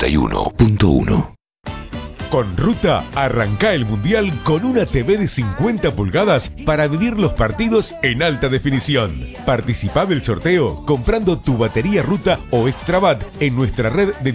91.1. Con Ruta, arranca el Mundial con una TV de 50 pulgadas para vivir los partidos en alta definición. Participá del sorteo comprando tu batería Ruta o Extrabat en nuestra red de